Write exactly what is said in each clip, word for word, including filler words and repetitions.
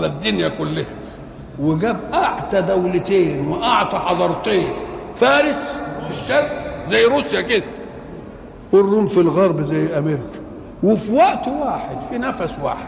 على الدنيا كلها، وجاب اعتى دولتين واعتى حضارتين، فارس في الشرق زي روسيا كده، والروم في الغرب زي امريكا، وفي وقت واحد في نفس واحد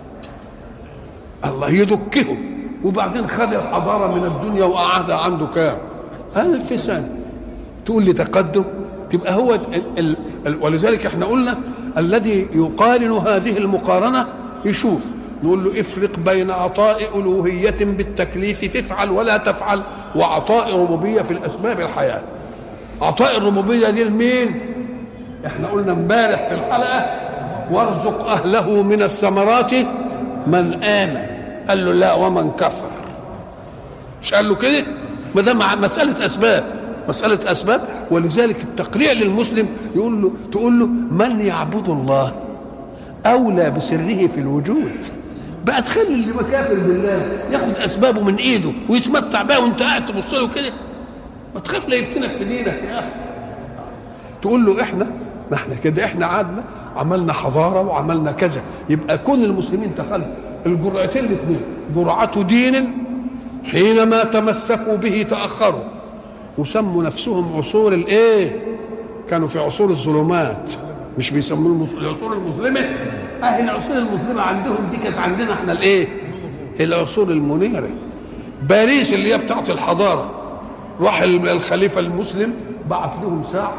الله يدكهم، وبعدين خد الحضاره من الدنيا وقعدها عنده كام؟ ألف سنه. تقول لي تقدم؟ تبقى هو ال ال ال ولذلك احنا قلنا الذي يقارن هذه المقارنه يشوف، نقول له افرق بين عطاء الوهيه بالتكليف فافعل ولا تفعل، وعطاء ربوبيه في الاسباب الحياه. عطاء الربوبيه دي لمين؟ احنا قلنا امبارح في الحلقه وارزق اهله من الثمرات من امن، قال له لا ومن كفر. مش قال له كده؟ ما ده مساله اسباب، مساله اسباب. ولذلك التقريع للمسلم يقول له، تقول له من يعبد الله اولى بسره في الوجود. بقى تخلي اللي مكافر بالله ياخد اسبابه من ايده ويتمتع بها وانت قاعد تبص له كده؟ ما تخاف لا يفتنك في دينك يا اخي. تقول له احنا ما احنا كده، احنا قعدنا عملنا حضاره وعملنا كذا، يبقى كون المسلمين تخلوا الجرعتين الاثنين، جرعه دين حينما تمسكوا به تاخروا وسموا نفسهم عصور الايه؟ كانوا في عصور الظلمات، مش بيسموه العصور المظلمه. اه العصور المظلمه عندهم دي كانت عندنا احنا الايه؟ العصور المنيره. باريس اللي هي بتاعت الحضاره، راح الخليفه المسلم بعت لهم ساعه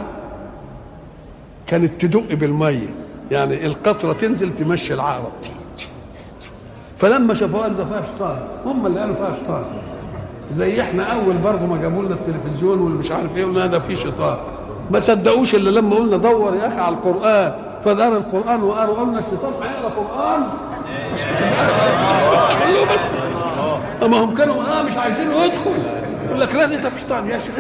كانت تدق بالميه، يعني القطره تنزل تمشي العقرب. فلما شافوها قالوا ده فيها شيطان، هم اللي قالوا فيها شيطان. زي احنا اول برضه ما جابوا لنا التلفزيون واللي مش عارف ايه قلنا ده فيه شيطان، ما صدقوش الا لما قلنا دور يا اخي على القران، فدار القران وقالوا قلنا الشيطان هيقرا قران بس بس اما هم كانوا اه مش عايزينه يدخل، يقول لك لا ده في شيطان يا شيخ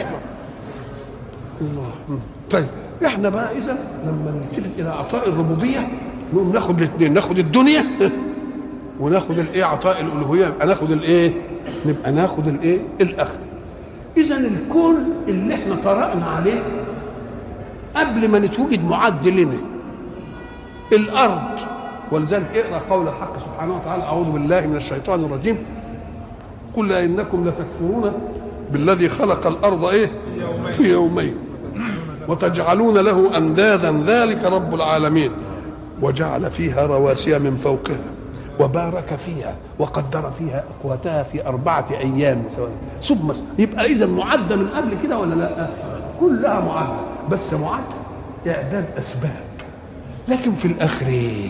الله. طيب احنا بقى اذا لما نلتفت الى عطاء الربوبيه نقوم ناخد الاثنين، ناخد الدنيا وناخد الايه؟ عطاء الالوهيه، يبقى ناخد الايه؟ نبقى ناخد الايه؟ الاخر. اذا الكون اللي احنا طرقنا عليه قبل ما نتوجد معد لنا الارض، ولذلك اقرا قول الحق سبحانه وتعالى اعوذ بالله من الشيطان الرجيم قل انكم لتكفرون بالذي خلق الارض ايه؟ في يومين وتجعلون له اندادا ذلك رب العالمين وجعل فيها رواسي من فوقها وبارك فيها وقدر فيها اقواتها في اربعه ايام ثم. يبقى اذا معده من قبل كده ولا لا؟ كلها معده، بس معده اعداد اسباب. لكن في الاخر ايه؟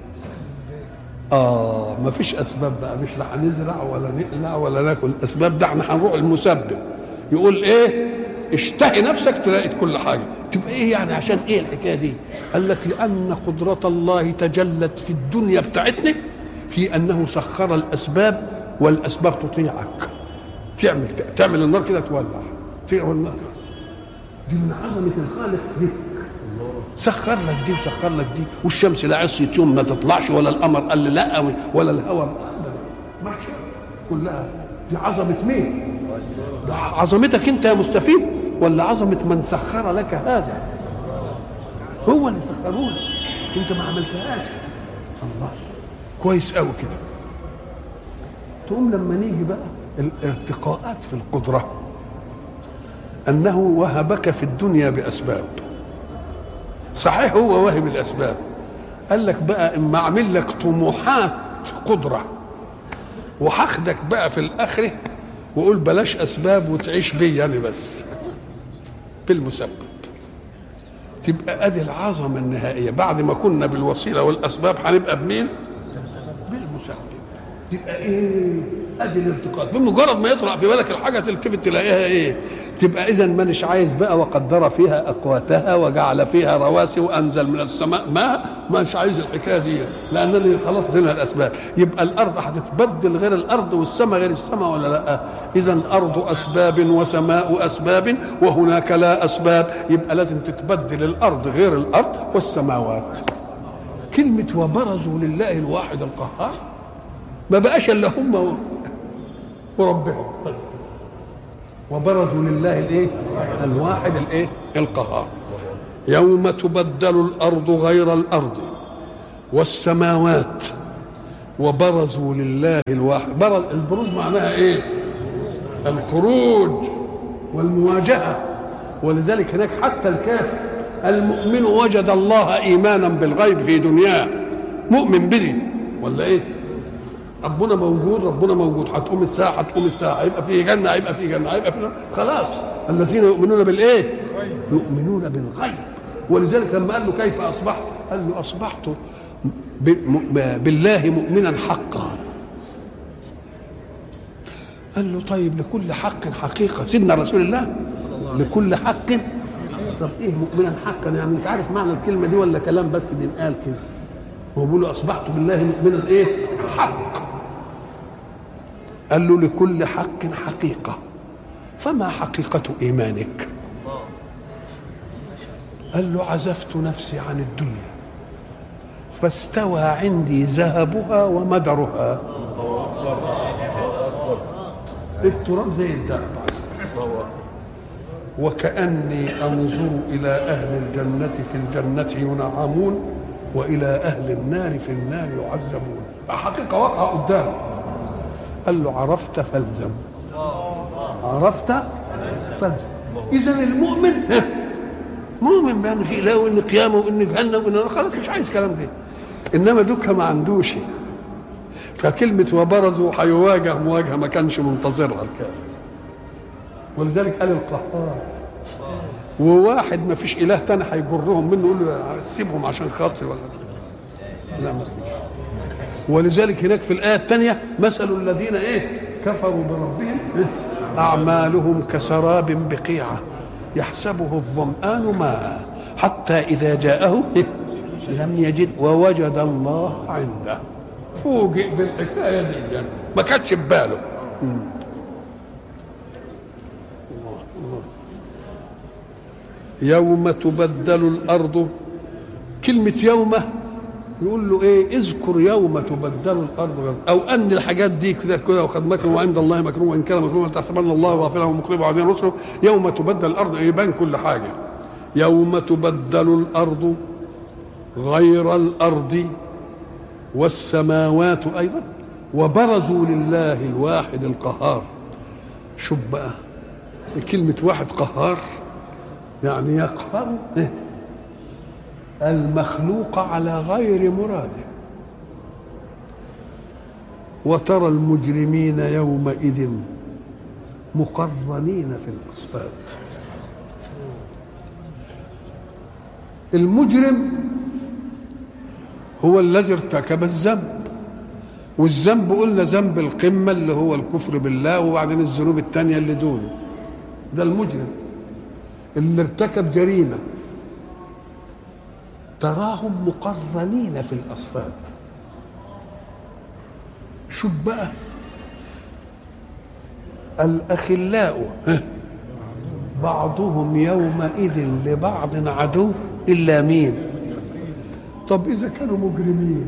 اه ما فيش اسباب بقى، مش لا هنزرع ولا نقلع ولا ناكل اسباب، ده احنا هنروح المسبب. يقول ايه؟ اشتهي نفسك تلاقي كل حاجه. تبقى ايه يعني؟ عشان ايه الحكايه دي؟ قال لك لان قدره الله تجلت في الدنيا بتاعتنا في انه سخر الاسباب والاسباب تطيعك. تعمل تعمل النار كده تولع، تطيع النار. دي من عظمه الخالق دي، سخر لك دي وسخر لك دي، والشمس لا عصيت يوم ما تطلعش ولا القمر قال لي لا ولا الهواء ماشي، كلها دي عظمه مين؟ ده عظمتك انت يا مستفيد ولا عظمه من سخر لك هذا؟ هو اللي سخره لك، انت ما عملتهاش. الله كويس قوي كده. تقوم لما نيجي بقى الارتقاءات في القدره، انه وهبك في الدنيا باسباب. صحيح هو واهب الاسباب، قال لك بقى اما اعمل لك طموحات قدره وهاخدك بقى في الاخره وقول بلاش اسباب وتعيش بي يعني بس بالمسبب. تبقى ادي العظمه النهائيه، بعد ما كنا بالوسيله والاسباب هنبقى بمين؟ بالمسبب. يبقى ايه؟ ادي الارتقاء. بمجرد ما يطرأ في بالك الحاجه تلتفت تلاقيها ايه؟ تبقى اذا مانيش عايز بقى وقدر فيها اقواتها وجعل فيها رواسي وانزل من السماء ماء، مانيش عايز الحكايه دي لانني خلاص دينها الاسباب. يبقى الارض هتتبدل غير الارض والسماء غير السماء ولا لا؟ اذا ارض اسباب وسماء اسباب وهناك لا اسباب، يبقى لازم تتبدل الارض غير الارض والسماوات. كلمه وبرزوا لله الواحد القهار ما بقاش الا هم وربهم بس. وبرزوا لله الايه؟ الواحد الايه؟ القهار. يوم تبدل الارض غير الارض والسماوات وبرزوا لله الواحد. برز البروز معناها ايه؟ الخروج والمواجهه. ولذلك هناك حتى الكافر المؤمن وجد الله ايمانا بالغيب في دنياه، مؤمن به ولا ايه؟ ربنا موجود، ربنا موجود، هتقوم الساعه هتقوم الساعه، هيبقى في جنه هيبقى في جنه هيبقى في خلاص. الذين يؤمنون بالايه؟ يؤمنون بالغيب. ولذلك لما قال له كيف اصبحت؟ قال له اصبحت بالله مؤمنا حقا. قال له طيب لكل حق حقيقه، سيدنا رسول الله لكل حق. طب ايه مؤمنا حقا؟ يعني انت عارف معنى الكلمه دي ولا كلام بس بينقال كده؟ هو بيقول له اصبحت بالله مؤمنا ايه؟ حق. قال له لكل حق حقيقه، فما حقيقه ايمانك؟ قال له عزفت نفسي عن الدنيا فاستوى عندي ذهبها ومدرها. التراب زي الذهب، وكأني أنظر إلى أهل الجنة في الجنة ينعمون وإلى أهل النار في النار يعذبون. حقيقة واقعة قدامه. قال له عرفت فالزم، عرفت فالزم. إذن المؤمن مؤمن بأن في إله وإن قيامه وإن جهنم وإن خلاص مش عايز كلام ده. إنما دوكها ما عندوش، فكلمة وبرزوا هيواجه مواجهة ما كانش منتظرها الكافر. ولذلك قال القهار، وواحد ما فيش إله تاني هيجرهم منه يقول له سيبهم عشان خاطري ولا لا ما فيش. ولذلك هناك في الآية الثانية مثل الذين إيه كفروا بربهم أعمالهم كسراب بقيعة يحسبه الظمآن ماء حتى إذا جاءه لم يجد ووجد الله عنده. فوجئ بالحكاية دي يعني ما كانتش بباله. يوم تبدل الأرض، كلمة يوم يقول له ايه؟ اذكر يوم تبدل الارض، او ان الحاجات دي كده كده وقد مكروا وعند الله مكروه وان كان مكروه تحسبن الله غافلا ومقربا وعدين رسله. يوم تبدل الارض يبان كل حاجه. يوم تبدل الارض غير الارض والسماوات ايضا وبرزوا لله الواحد القهار. شوف بقى كلمه واحد قهار، يعني يقهر المخلوق على غير مراده. وترى المجرمين يومئذ مقرنين في الأصفاد. المجرم هو الذي ارتكب الذنب، والذنب قلنا ذنب القمة اللي هو الكفر بالله، وبعدين الذنوب التانية اللي دونه. ده المجرم اللي ارتكب جريمة. تراهم مقرنين في الأصفاد. شوف بقى الأخلاء بعضهم يومئذ لبعض عدو إلا مين؟ طب إذا كانوا مجرمين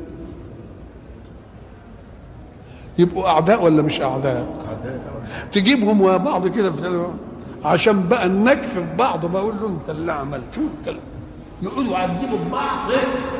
يبقوا أعداء ولا مش أعداء؟ تجيبهم ويا بعض كده عشان بقى النكف في بعض، بقول له أنت اللي عملته أنت اللي. يقعدوا يعذبوا بعض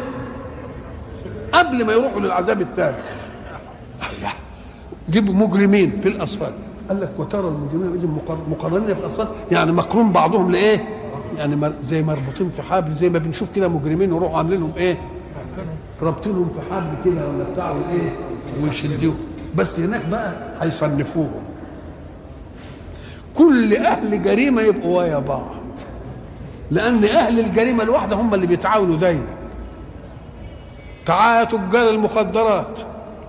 قبل ما يروحوا للعذاب الثاني. الله، جيبوا مجرمين في الأصفاد. قال لك وترى المجرمين إذا مقرنين في الأصفاد، يعني مقرون بعضهم لإيه؟ يعني زي مربوطين في حبل، زي ما بنشوف كده مجرمين يروحوا عاملينهم إيه؟ رابطينهم في حبل كده ولا بتاع إيه؟ ويشدوهم. بس هناك بقى هيصنفوهم كل أهل جريمة يبقوا ويا بعض، لأن أهل الجريمة الواحدة هم اللي بيتعاونوا دايما. تعالوا يا تجار المخدرات،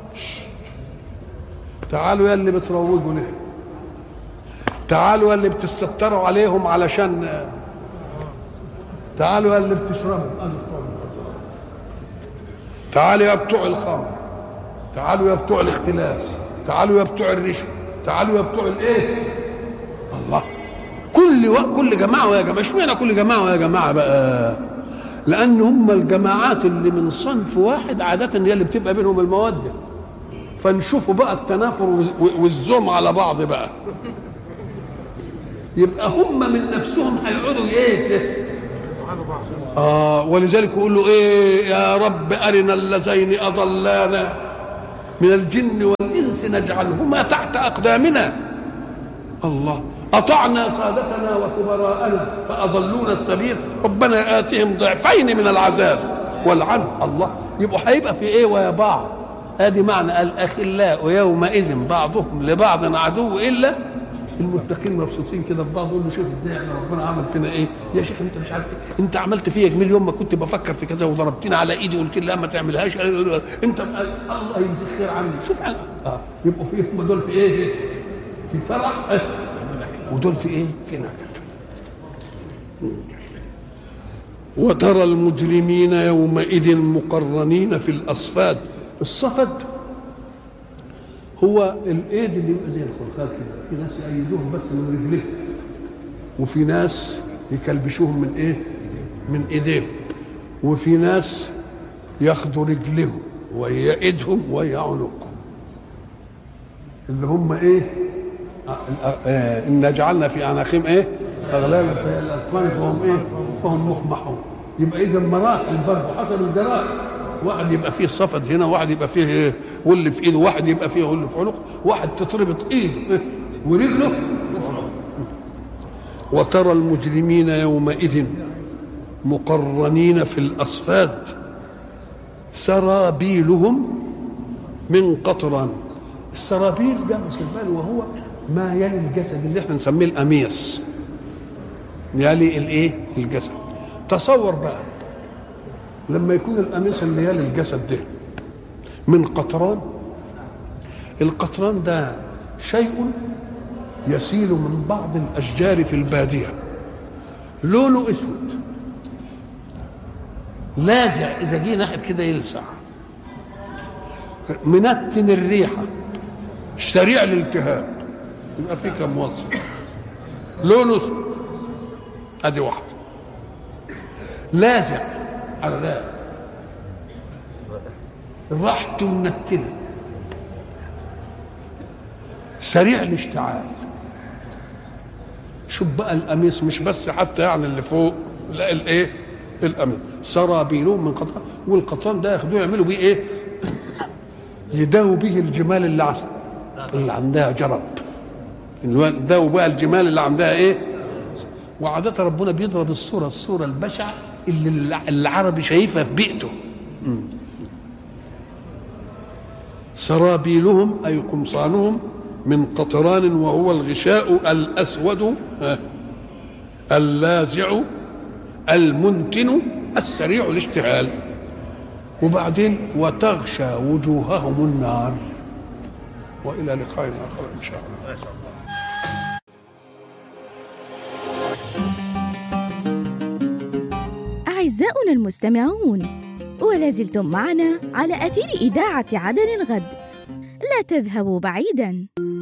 تعالوا يا اللي بتروجوا ليه، تعالوا يا اللي بتستروا عليهم علشان، تعالوا يا اللي بتشربوا، تعالوا يا بتوع الخمر، تعالوا يا بتوع الاختلاس، تعالوا يا بتوع الرشوة، تعالوا يا بتوع الايه؟ الله، كل و... كل جماعه ويا جماعه. اشمعنى كل جماعه ويا جماعه بقى؟ لان هم الجماعات اللي من صنف واحد عاده هي اللي بتبقى بينهم الموده، فنشوفوا بقى التنافر والزوم على بعض بقى، يبقى هم من نفسهم هيقعدوا ايه؟ اه ولذلك يقول له ايه؟ يا رب ارنا اللذين اضلانا من الجن والإنس نجعلهما تحت أقدامنا. الله، أطعنا سادتنا وكبراءنا فأضلونا السبيل ربنا آتهم ضعفين من العذاب والعن. الله، يبقوا هيبقى في إيه ويا بعض؟ هذه معنى الأخلاء يومئذ بعضهم لبعض عدو إلا المتقين. مبسوطين كده ببعض، يقول له شوف ازاي احنا ربنا عمل فينا ايه يا شيخ، انت مش عارف ايه، انت عملت فيا جميل يوم ما كنت بفكر في كذا وضربتني على ايدي وقلت لي لا ما تعملهاش، انت الله يجزيك خير عني. شوف اه يبقوا في هم دول في ايه؟ في فرح اه. ودول في ايه؟ في نكد. وترى المجرمين يومئذ مقرنين في الاصفاد. الصفد هو الايد اللي يبقى زي الخلخال كده، في ناس يأيدوهم بس من رجليهم، وفي ناس يكلبشوهم من ايه؟ من ايديهم، وفي ناس ياخدوا رجلهم ويا ايدهم ويا عنقهم، اللي هم ايه؟ ان جعلنا في اعناقهم ايه؟ اغلالا في الاذقان فهم ايه؟ فهم مخمحون. يبقى اذا مراحل برضه حصل الجراء، واحد يبقى فيه صفد هنا، واحد يبقى فيه ول في ايده، واحد يبقى فيه ول في عنقه، واحد تتربط ايده ورجله. وترى المجرمين يومئذ مقرنين في الاصفاد سرابيلهم من قطران. السرابيل ده مسلبال وهو ما يلي الجسد اللي احنا نسميه القميص، يلي الايه؟ الجسد. تصور بقى لما يكون القميص اللي يلي الجسد ده من قطران. القطران ده شيء يسيل من بعض الاشجار في الباديه، لونه اسود لازع، اذا جه ناحيه كده يلسع، منتن الريحه، سريع الالتهاب. يبقى في كم وصف؟ لونه اسود، ادي واحده. لازع على ذلك، راحته منتنه، سريع الاشتعال. شوف بقى القميص مش بس حتى يعني اللي فوق، لا الايه؟ القميص. سرابيلهم من قطران، والقطران ده ياخدوه يعملوا بيه ايه؟ يداووا به الجمال اللي عسل اللي عندها جرب، يداووا بقى الجمال اللي عندها ايه؟ وعادة ربنا بيضرب الصورة الصورة البشعة اللي العربي شايفها في بيئته. سرابيلهم أي قمصانهم من قطران وهو الغشاء الأسود اللازع المنتن السريع الاشتعال. وبعدين وتغشى وجوههم النار. وإلى لقاء آخر إن شاء الله. أعزائنا المستمعون، ولا زلتم معنا على أثير إذاعة عدن الغد، لا تذهبوا بعيدا.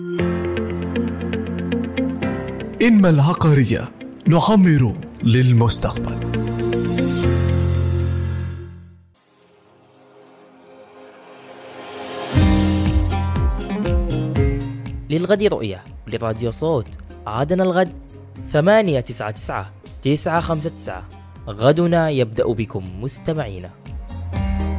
إنما العقارية نعمر للمستقبل. للغد رؤية لراديو صوت عدن الغد ثمانية تسعة تسعة تسعة خمسة تسعة. غدنا يبدأ بكم مستمعينا.